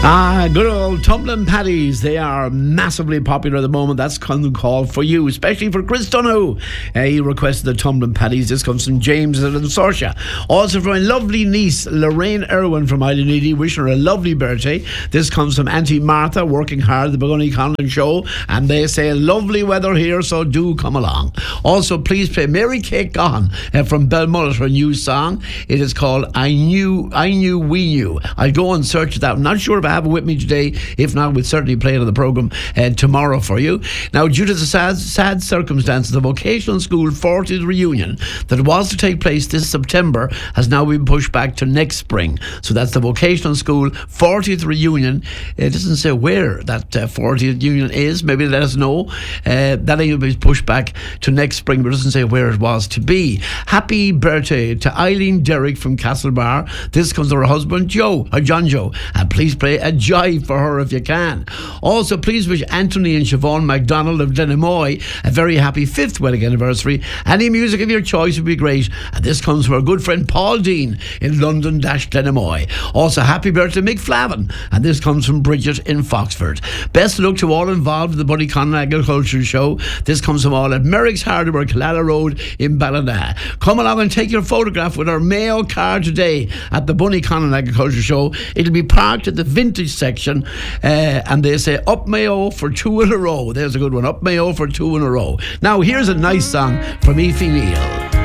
Good old Tumbling Paddies. They are massively popular at the moment. That's kind of call for you, especially for Chris Donoghue. He requested the Tumbling Paddies. This comes from James and Saoirse. Also from my lovely niece, Lorraine Irwin from Island Eady, wishing her a lovely birthday. This comes from Auntie Martha, working hard at the Bunny Conlon show, and they say lovely weather here, so do come along. Also, please play Mary Kate Gahan from Belmullet, her new song. It is called I Knew, We Knew. I'll go and search that. I'm not sure if I have it with me today. If not, we'll certainly play it on the programme tomorrow for you. Now, due to the sad circumstances, the vocational school 40th reunion that was to take place this September has now been pushed back to next spring. So that's the vocational school 40th reunion. It doesn't say where that 40th reunion is. Maybe let us know. That will be pushed back to next spring, but it doesn't say where it was to be. Happy birthday to Eileen Derrick from Castlebar. This comes to her husband John Joe, and please play a jive for her if you can. Also, please wish Anthony and Siobhan MacDonald of Glenamoy a very happy 5th wedding anniversary. Any music of your choice would be great, and this comes from our good friend Paul Dean in London-Glenamoy. Also, happy birthday Mick Flavin, and this comes from Bridget in Foxford. Best of luck to all involved in the Bunny Conlon Agriculture Show. This comes from all at Merrick's Hardware, Killala Road in Ballina. Come along and take your photograph with our Mayo car today at the Bunny Conlon Agriculture Show. It'll be parked at the vintage section, and they say up Mayo for 2 in a row. There's a good one, up Mayo for 2 in a row. Now here's a nice song from Aoife Neal.